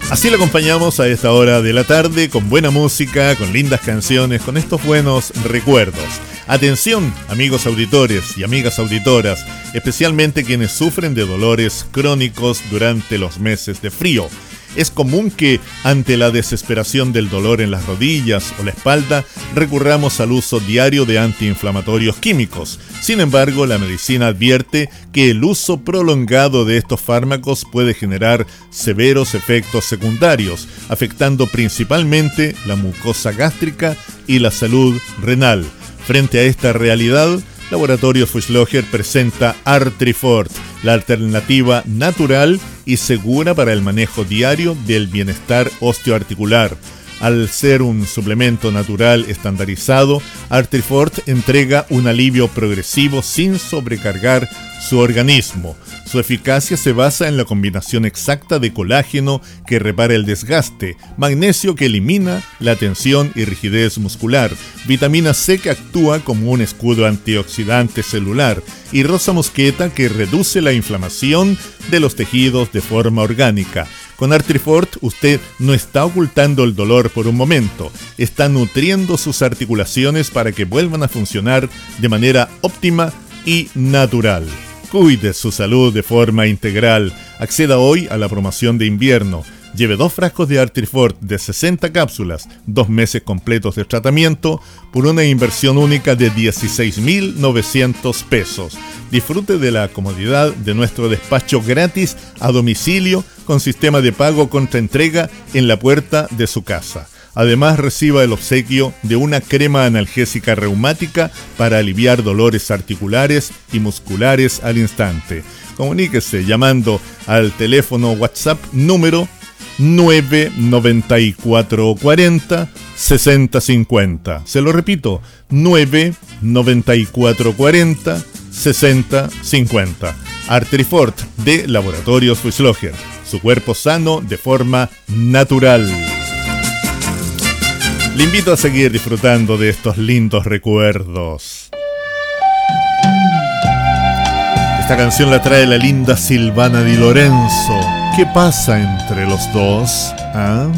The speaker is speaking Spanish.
Así lo acompañamos a esta hora de la tarde con buena música, con lindas canciones, con estos buenos recuerdos. Atención, amigos auditores y amigas auditoras, especialmente quienes sufren de dolores crónicos durante los meses de frío. Es común que, ante la desesperación del dolor en las rodillas o la espalda, recurramos al uso diario de antiinflamatorios químicos. Sin embargo, la medicina advierte que el uso prolongado de estos fármacos puede generar severos efectos secundarios, afectando principalmente la mucosa gástrica y la salud renal. Frente a esta realidad, Laboratorios Fuchslocher presenta Artrifort, la alternativa natural y segura para el manejo diario del bienestar osteoarticular. Al ser un suplemento natural estandarizado, Artrifort entrega un alivio progresivo sin sobrecargar su organismo. Su eficacia se basa en la combinación exacta de colágeno que repara el desgaste, magnesio que elimina la tensión y rigidez muscular, vitamina C que actúa como un escudo antioxidante celular y rosa mosqueta que reduce la inflamación de los tejidos de forma orgánica. Con Artrifort usted no está ocultando el dolor por un momento, está nutriendo sus articulaciones para que vuelvan a funcionar de manera óptima y natural. Cuide su salud de forma integral. Acceda hoy a la promoción de invierno. Lleve 2 frascos de Artrifort de 60 cápsulas, 2 meses completos de tratamiento, por una inversión única de 16.900 pesos. Disfrute de la comodidad de nuestro despacho gratis a domicilio con sistema de pago contra entrega en la puerta de su casa. Además, reciba el obsequio de una crema analgésica reumática para aliviar dolores articulares y musculares al instante. Comuníquese llamando al teléfono WhatsApp número 99440 6050. Se lo repito, 99440 6050. Artrifort de Laboratorios Fuchslocher. Su cuerpo sano de forma natural. Le invito a seguir disfrutando de estos lindos recuerdos. Esta canción la trae la linda Silvana Di Lorenzo. ¿Qué pasa entre los dos? ¿Ah?